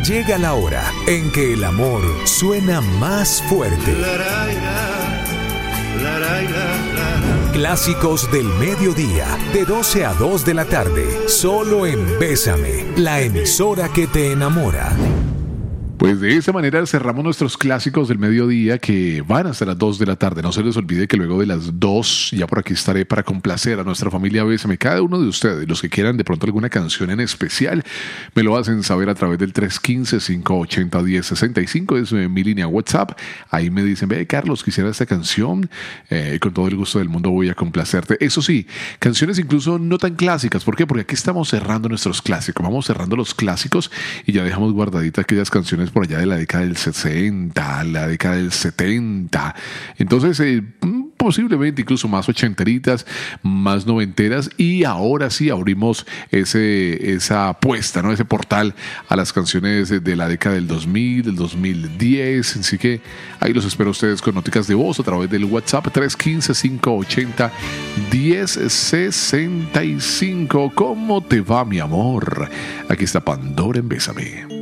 Llega la hora en que el amor suena más fuerte. Clásicos del mediodía, de 12 a 2 de la tarde, solo en Bésame, la emisora que te enamora. Pues de esa manera cerramos nuestros clásicos del mediodía que van hasta las 2 de la tarde. No se les olvide que luego de las 2 ya por aquí estaré para complacer a nuestra familia Bésame. Cada uno de ustedes, los que quieran de pronto alguna canción en especial, me lo hacen saber a través del 315-580-1065. Es mi línea WhatsApp. Ahí me dicen, ve Carlos, quisiera esta canción. Con todo el gusto del mundo voy a complacerte. Eso sí, canciones incluso no tan clásicas. ¿Por qué? Porque aquí estamos cerrando nuestros clásicos. Vamos cerrando los clásicos y ya dejamos guardaditas aquellas canciones por allá de la década del 60, la década del 70. Entonces, posiblemente incluso más ochenteritas, más noventeras, y ahora sí abrimos esa apuesta, ¿no? Ese portal a las canciones de la década del 2000, del 2010. Así que ahí los espero a ustedes con noticas de voz a través del WhatsApp 315-580-1065. ¿Cómo te va, mi amor? Aquí está Pandora en Bésame.